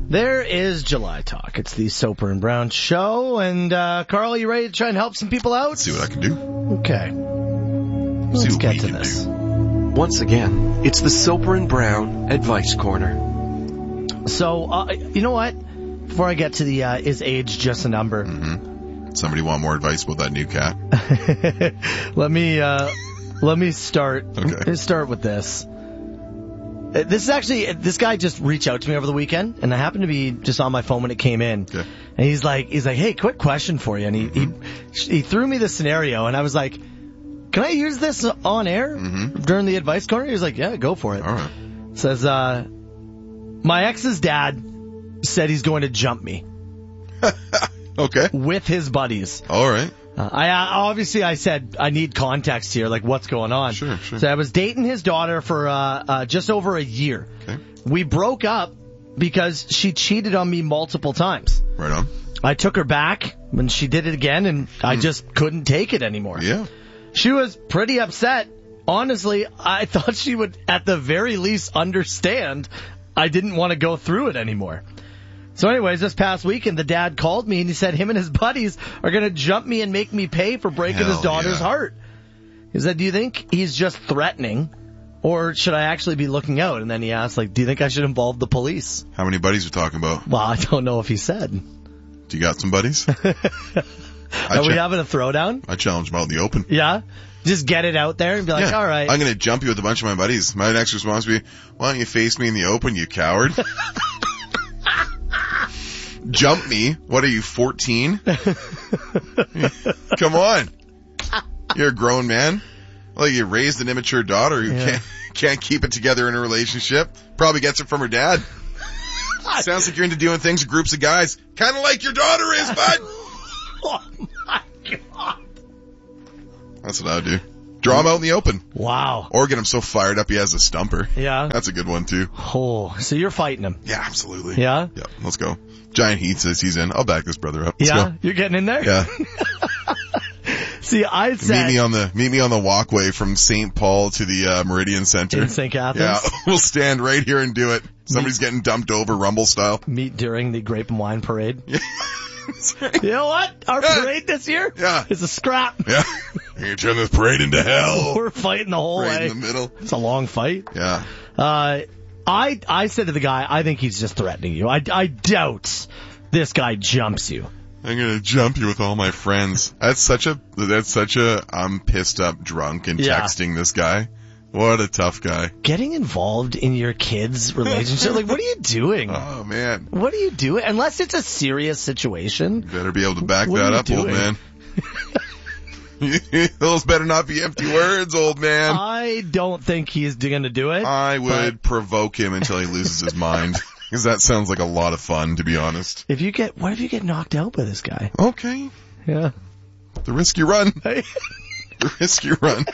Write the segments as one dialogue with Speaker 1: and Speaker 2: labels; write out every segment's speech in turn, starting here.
Speaker 1: There is July Talk. It's the Soper and Brown show. And, Carl, you ready to try and help some people out?
Speaker 2: Let's see what I can do.
Speaker 1: Okay. Let's get to this.
Speaker 3: Once again, it's the Soper and Brown Advice Corner.
Speaker 1: So, you know what? Before I get to the, is age just a number?
Speaker 2: Mm-hmm. Somebody want more advice about that new cat?
Speaker 1: Let me start.
Speaker 2: Okay.
Speaker 1: Let's start with this. This guy just reached out to me over the weekend, and I happened to be just on my phone when it came in.
Speaker 2: Okay.
Speaker 1: And he's like, hey, quick question for you. And he threw me the scenario, and I was like, can I use this on air during the advice corner? He was like, yeah, go for it.
Speaker 2: All right.
Speaker 1: Says, my ex's dad said he's going to jump me.
Speaker 2: Okay.
Speaker 1: With his buddies.
Speaker 2: All right.
Speaker 1: I said I need context here, like what's going on.
Speaker 2: Sure.
Speaker 1: So I was dating his daughter for just over a year.
Speaker 2: Okay.
Speaker 1: We broke up because she cheated on me multiple times.
Speaker 2: Right on.
Speaker 1: I took her back when she did it again, and I just couldn't take it anymore.
Speaker 2: Yeah.
Speaker 1: She was pretty upset. Honestly, I thought she would at the very least understand I didn't want to go through it anymore. So anyways, this past weekend, the dad called me and he said him and his buddies are going to jump me and make me pay for breaking his daughter's heart. He said, do you think he's just threatening or should I actually be looking out? And then he asked, do you think I should involve the police?
Speaker 2: How many buddies are talking about?
Speaker 1: Well, I don't know if he said.
Speaker 2: Do you got some buddies?
Speaker 1: Are we having a throwdown?
Speaker 2: I challenge them out in the open.
Speaker 1: Yeah? Just get it out there and be like, all right.
Speaker 2: I'm going to jump you with a bunch of my buddies. My next response would be, why don't you face me in the open, you coward? Jump me? What are you, 14? Come on. You're a grown man. Well, you raised an immature daughter who can't keep it together in a relationship. Probably gets it from her dad. Sounds like you're into doing things with groups of guys. Kind of like your daughter is, bud.
Speaker 1: Oh, my God.
Speaker 2: That's what I would do. Draw him out in the open.
Speaker 1: Wow.
Speaker 2: Or get him so fired up he has a stumper.
Speaker 1: Yeah.
Speaker 2: That's a good one, too.
Speaker 1: Oh, so you're fighting him.
Speaker 2: Yeah, absolutely.
Speaker 1: Yeah?
Speaker 2: Yeah, let's go. Giant Heat says he's in. I'll back this brother up. Let's go.
Speaker 1: You're getting in there?
Speaker 2: Yeah.
Speaker 1: See, I said...
Speaker 2: Meet me on the walkway from St. Paul to the Meridian Center.
Speaker 1: In St. Catharines?
Speaker 2: Yeah, we'll stand right here and do it. Somebody's getting dumped over Rumble style.
Speaker 1: Meet during the Grape and Wine Parade. Yeah. You know what? Our parade this year is a scrap.
Speaker 2: Yeah. You're going to turn this parade into hell.
Speaker 1: We're fighting the whole way.
Speaker 2: Right in the middle.
Speaker 1: It's a long fight.
Speaker 2: Yeah.
Speaker 1: I said to the guy, I think he's just threatening you. I doubt this guy jumps you.
Speaker 2: I'm going to jump you with all my friends. That's such a I'm pissed up drunk and texting this guy. What a tough guy.
Speaker 1: Getting involved in your kid's relationship, what are you doing?
Speaker 2: Oh, man.
Speaker 1: What are you doing? Unless it's a serious situation.
Speaker 2: You better be able to back that up, old man. Those better not be empty words, old man.
Speaker 1: I don't think he's going to do it.
Speaker 2: I would provoke him until he loses his mind. Because that sounds like a lot of fun, to be honest.
Speaker 1: What if you get knocked out by this guy?
Speaker 2: Okay.
Speaker 1: Yeah.
Speaker 2: The risk you run. The risk you run.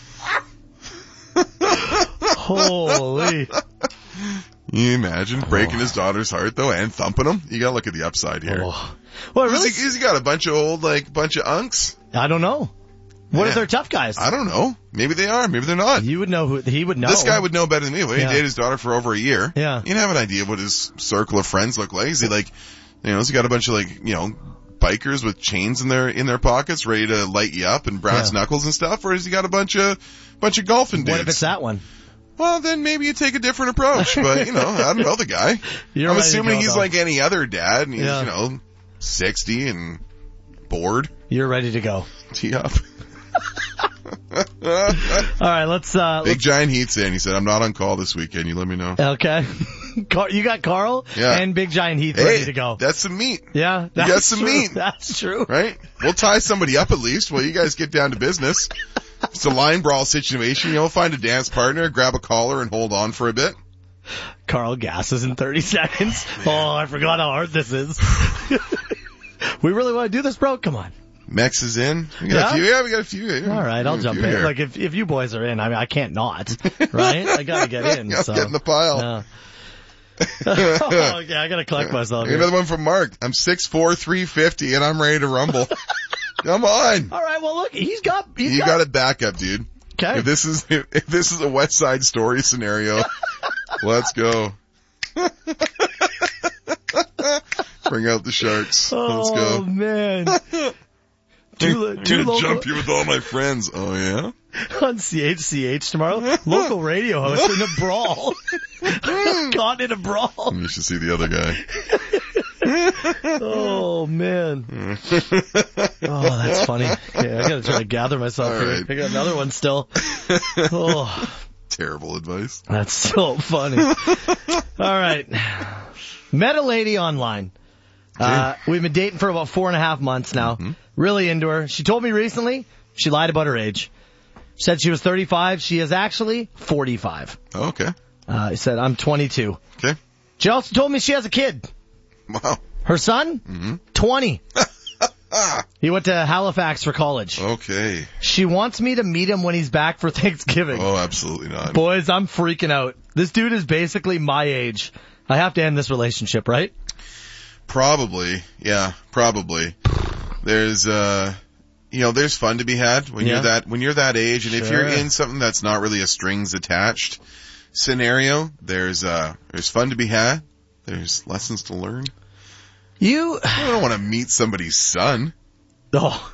Speaker 1: Holy.
Speaker 2: Can you imagine breaking his daughter's heart, though, and thumping him? You gotta look at the upside here.
Speaker 1: Oh. Well, really?
Speaker 2: Has he got a bunch of old, bunch of unks?
Speaker 1: I don't know. What if they're tough guys?
Speaker 2: I don't know. Maybe they are. Maybe they're not.
Speaker 1: You would know he would know.
Speaker 2: This guy would know better than me. Well, he dated his daughter for over a year.
Speaker 1: Yeah.
Speaker 2: You'd have an idea what his circle of friends look like. Is he has he got a bunch of bikers with chains in their pockets ready to light you up and brass knuckles and stuff? Or has he got a bunch of golfing dudes?
Speaker 1: What if it's that one?
Speaker 2: Well, then maybe you take a different approach. But, I don't know the guy. I'm assuming he's like any other dad, and he's, 60 and bored.
Speaker 1: You're ready to go.
Speaker 2: Tee up.
Speaker 1: All right, let's...
Speaker 2: Big Giant Heat's in. He said, I'm not on call this weekend. You let me know.
Speaker 1: Okay. You got Carl and Big Giant Heath ready to go.
Speaker 2: That's some meat.
Speaker 1: Yeah,
Speaker 2: you got some meat.
Speaker 1: That's true.
Speaker 2: Right? We'll tie somebody up at least while you guys get down to business. It's a line brawl situation. Find a dance partner, grab a collar, and hold on for a bit.
Speaker 1: Carl gasses in 30 seconds. Oh, I forgot how hard this is. We really want to do this, bro? Come on.
Speaker 2: Mex is in. We got a few. Yeah, we got a few.
Speaker 1: All right, I'll jump in. Here. If you boys are in, I can't not. Right? I gotta get in.
Speaker 2: Get in the pile.
Speaker 1: Okay, I gotta collect myself.
Speaker 2: Another one from Mark. I'm 6'4", 350, and I'm ready to rumble. Come on.
Speaker 1: All right, well look, you got
Speaker 2: it back up, dude.
Speaker 1: Okay.
Speaker 2: If this is a West Side Story scenario, let's go. Bring out the sharks. Let's
Speaker 1: Oh,
Speaker 2: go.
Speaker 1: man.
Speaker 2: I'm
Speaker 1: Two
Speaker 2: gonna
Speaker 1: local,
Speaker 2: jump you with all my friends. Oh, yeah?
Speaker 1: on CHCH tomorrow, local radio host in a brawl. Caught in a brawl.
Speaker 2: You should see the other guy.
Speaker 1: Oh, man. Oh, that's funny. Okay, I gotta try to gather myself
Speaker 2: All
Speaker 1: here.
Speaker 2: right.
Speaker 1: I got another one still. Oh,
Speaker 2: Terrible advice.
Speaker 1: that's so funny. All right. Met a lady online. We've been dating for about 4.5 months now. Really into her. She told me recently she lied about her age. Said she was 35. She is actually 45.
Speaker 2: Oh, okay.
Speaker 1: She said, I'm 22.
Speaker 2: Okay.
Speaker 1: She also told me she has a kid.
Speaker 2: Wow.
Speaker 1: Her son, 20. He went to Halifax for college.
Speaker 2: Okay.
Speaker 1: She wants me to meet him when he's back for Thanksgiving.
Speaker 2: Oh, absolutely not.
Speaker 1: Boys, I'm freaking out. This dude is basically my age. I have to end this relationship, right?
Speaker 2: Probably. Yeah, probably. There's, there's fun to be had when you're that age. And if you're in something that's not really a strings attached scenario, there's fun to be had. There's lessons to learn. I don't want to meet somebody's son.
Speaker 1: Oh.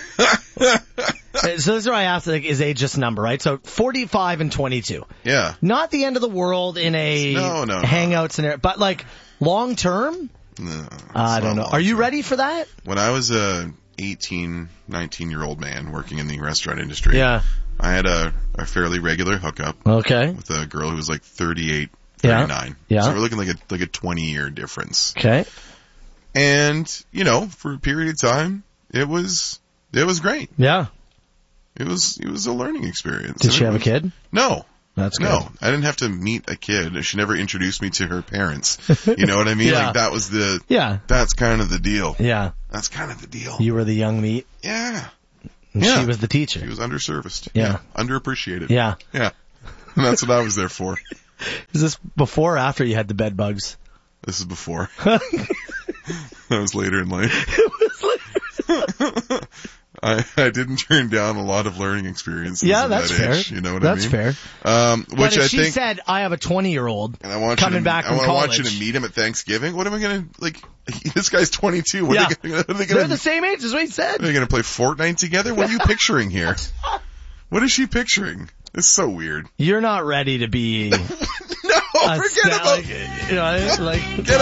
Speaker 1: So this is where I asked, like, is age just a number, right? So 45 and 22.
Speaker 2: Yeah.
Speaker 1: Not the end of the world in a
Speaker 2: No.
Speaker 1: hangout scenario, but like long term?
Speaker 2: No.
Speaker 1: I don't know. Are you ready for that?
Speaker 2: When I was a 18, 19-year-old man working in the restaurant industry,
Speaker 1: Yeah.
Speaker 2: I had a fairly regular hookup
Speaker 1: Okay.
Speaker 2: with a girl who was like 38, 39.
Speaker 1: Yeah.
Speaker 2: So we're looking like a 20-year difference.
Speaker 1: Okay.
Speaker 2: And, for a period of time, it was great.
Speaker 1: Yeah.
Speaker 2: It was a learning experience.
Speaker 1: Did she have a kid?
Speaker 2: No.
Speaker 1: That's good.
Speaker 2: No, I didn't have to meet a kid. She never introduced me to her parents. You know what I mean?
Speaker 1: Yeah.
Speaker 2: Like that was
Speaker 1: Yeah.
Speaker 2: that's kind of the deal.
Speaker 1: Yeah.
Speaker 2: That's kind of the deal.
Speaker 1: You were the young meat,
Speaker 2: Yeah.
Speaker 1: and
Speaker 2: Yeah.
Speaker 1: she was the teacher.
Speaker 2: She was underserviced.
Speaker 1: Yeah.
Speaker 2: Underappreciated.
Speaker 1: Yeah.
Speaker 2: Yeah. And that's what I was there for.
Speaker 1: Is this before or after you had the bed bugs?
Speaker 2: This is before. That was later in life. I didn't turn down a lot of learning experiences.
Speaker 1: Yeah,
Speaker 2: at
Speaker 1: that's
Speaker 2: that
Speaker 1: fair.
Speaker 2: age, you know what I mean?
Speaker 1: That's fair.
Speaker 2: Which
Speaker 1: But if
Speaker 2: I
Speaker 1: she
Speaker 2: think.
Speaker 1: said, I have a 20-year-old
Speaker 2: And I want
Speaker 1: coming
Speaker 2: you to,
Speaker 1: back from college.
Speaker 2: I want you to meet him at Thanksgiving. What am I going to, this guy's 22. What
Speaker 1: Yeah.
Speaker 2: are they
Speaker 1: They're
Speaker 2: going
Speaker 1: the
Speaker 2: to,
Speaker 1: same age as what he said.
Speaker 2: are they going to play Fortnite together? What are you picturing here? What is she picturing? It's so weird.
Speaker 1: You're not ready to be
Speaker 2: No, forget about
Speaker 1: like